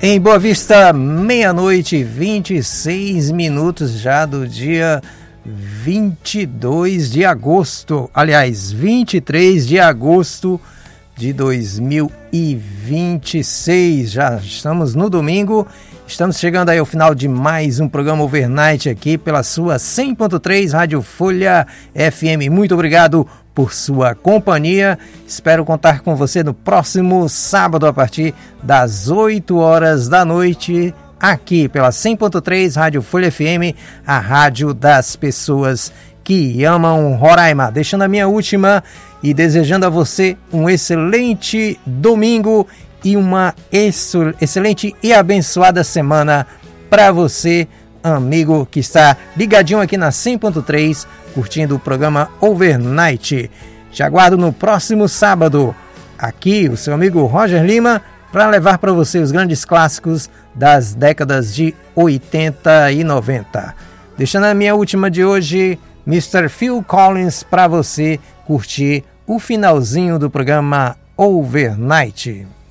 Em Boa Vista, meia-noite, 26 minutos já do dia 22 de agosto. Aliás, 23 de agosto de 2026. Já estamos no domingo. Estamos chegando aí ao final de mais um programa Overnight aqui pela sua 100.3 Rádio Folha FM. Muito obrigado por sua companhia. Espero contar com você no próximo sábado a partir das 8 horas da noite aqui pela 100.3 Rádio Folha FM, a rádio das pessoas que amam Roraima. Deixando a minha última e desejando a você um excelente domingo e uma excelente e abençoada semana para você, amigo que está ligadinho aqui na 100.3, curtindo o programa Overnight. Te aguardo no próximo sábado, aqui o seu amigo Roger Lima, para levar para você os grandes clássicos das décadas de 80 e 90. Deixando a minha última de hoje, Mr. Phil Collins, para você curtir o finalzinho do programa Overnight.